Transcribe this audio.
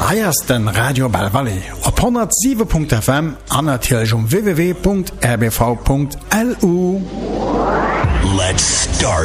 Eiersten Radio Belvalley op 107.fm anertierch www.rbv.lu. Let's start